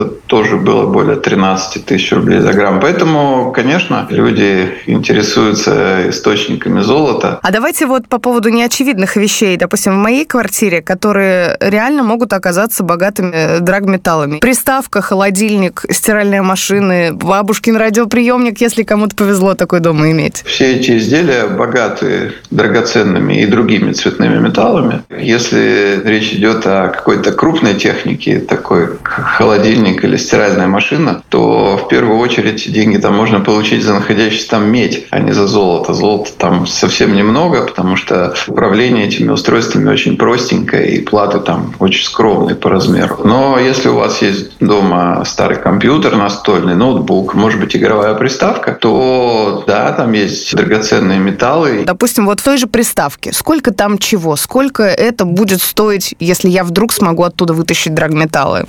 тоже было более 13 тысяч рублей за грамм. Поэтому, конечно, люди интересуются источниками золота. А давайте вот по поводу неочевидных вещей. Допустим, в моей квартире, которые реально могут оказаться богатыми драгметаллами. Приставка, холодильник, стиральная машина, бабушкин радиоприемник, если кому-то повезло такой дома иметь. Все эти изделия богаты драгоценными и другими цветными металлами. Если речь идет о какой-то крупной технике, такой как холодильник или стиральная машина, то в первую очередь деньги там можно получить за находящуюся там медь, а не за золото. Золота там совсем немного, потому что управление этими устройствами очень простенькое, и платы там очень скромные по размеру. Но если у вас есть дома старый компьютер настольный, ноутбук, может быть, игровая приставка, то да, там есть драгоценные металлы. Допустим, вот в той же приставке. Сколько там чего? Сколько это будет стоить, если я вдруг смогу оттуда вытащить драгметаллы?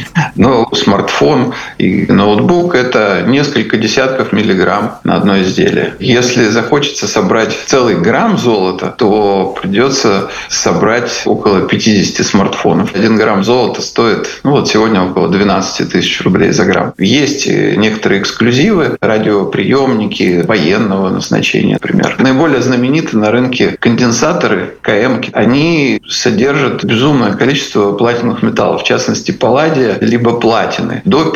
Смартфон и ноутбук – это несколько десятков миллиграмм на одно изделие. Если захочется собрать целый грамм золота, то придется собрать около 50 смартфонов. 1 грамм золота стоит, сегодня около 12 тысяч рублей за грамм. Есть некоторые эксклюзивы, радиоприемники военного назначения, например. Наиболее знаменитые на рынке конденсаторы, КМ-ки. Они содержат безумное количество платиновых металлов, в частности, палладия, либо платины, до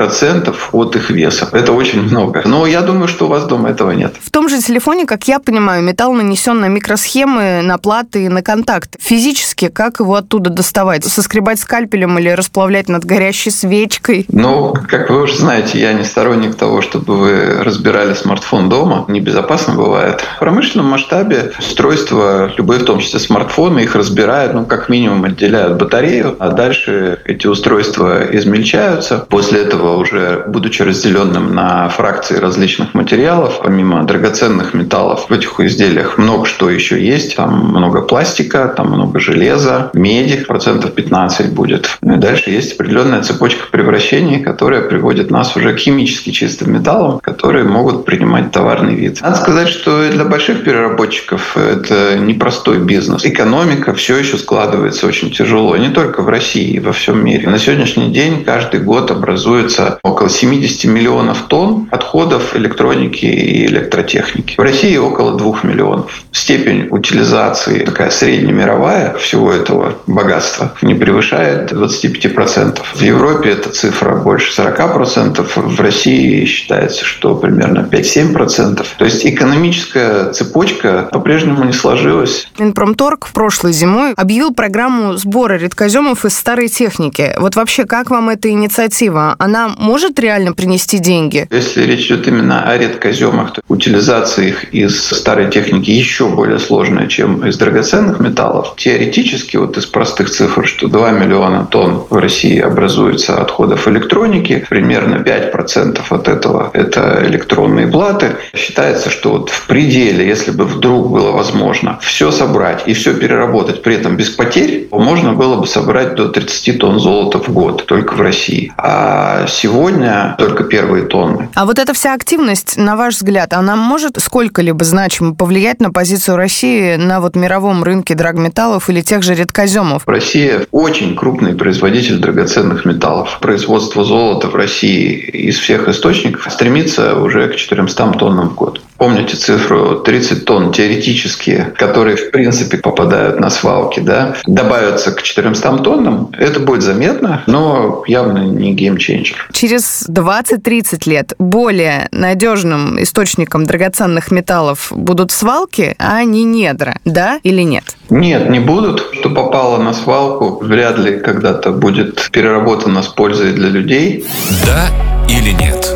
5% от их веса. Это очень много. Но я думаю, что у вас дома этого нет. В том же телефоне, как я понимаю, металл нанесен на микросхемы, на платы и на контакты. Физически, как его оттуда доставать? Соскребать скальпелем или расплавлять над горящей свечкой? Как вы уже знаете, я не сторонник того, чтобы вы разбирали смартфон дома. Небезопасно бывает. В промышленном масштабе устройства, любые, в том числе смартфоны, их разбирают, как минимум отделяют батарею, а дальше эти устройства измельчаются. После этого, уже будучи разделенным на фракции различных материалов, помимо драгоценных металлов, в этих изделиях много что еще есть. Там много пластика, там много железа, меди, 15% будет. И дальше есть определенная цепочка превращений, которая приводит нас уже к химически чистым металлам, которые могут принимать товарный вид. Надо сказать, что и для больших переработчиков это непростой бизнес. Экономика все еще складывается очень тяжело, не только в России, во всем мире. На сегодняшний день каждый год образуется около 70 миллионов тонн отходов электроники и электротехники. В России около 2 миллионов. Степень утилизации, такая среднемировая, всего этого богатства не превышает 25%. В Европе эта цифра больше 40%, в России считается, что примерно 5-7%. То есть экономическая цепочка по-прежнему не сложилась. Минпромторг прошлой зимой объявил программу сбора редкоземов из старой техники. Вот вообще, как вам эта инициатива? Она может реально принести деньги? Если речь идет именно о редкоземах, то утилизация их из старой техники еще более сложная, чем из драгоценных металлов. Теоретически, из простых цифр, что 2 миллиона тонн в России образуется отходов электроники, примерно 5% от этого – это электронные платы. Считается, что в пределе, если бы вдруг было возможно все собрать и все переработать, при этом без потерь, можно было бы собрать до 30 тонн золота в год только в России. А сегодня только первые тонны. А вот эта вся активность, на ваш взгляд, она может сколько-либо значимо повлиять на позицию России на мировом рынке драгметаллов или тех же редкоземов? Россия очень крупный производитель драгоценных металлов. Производство золота в России из всех источников стремится уже к 400 тоннам в год. Помните цифру 30 тонн теоретические, которые в принципе попадают на свалки, добавятся к 400 тоннам, это будет заметно, но явно не геймчейнджер. Через 20-30 лет более надежным источником драгоценных металлов будут свалки, а не недра, да или нет? Нет, не будут. Что попало на свалку, вряд ли когда-то будет переработано с пользой для людей. Да или нет?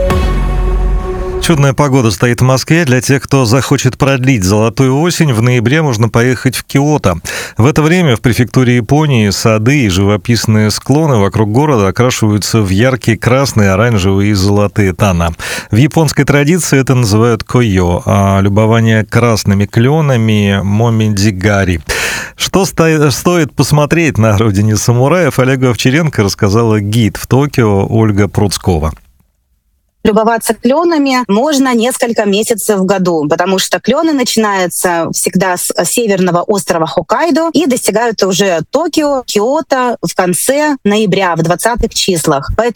Чудная погода стоит в Москве. Для тех, кто захочет продлить золотую осень, в ноябре можно поехать в Киото. В это время в префектуре Японии сады и живописные склоны вокруг города окрашиваются в яркие красные, оранжевые и золотые тона. В японской традиции это называют койо, а любование красными кленами – момидзигари. Что стоит посмотреть на родине самураев, Олегу Овчаренко рассказала гид в Токио Ольга Пруцкова. Любоваться кленами можно несколько месяцев в году, потому что клены начинаются всегда с северного острова Хоккайдо и достигают уже Токио, Киото в конце ноября, в 20-х числах.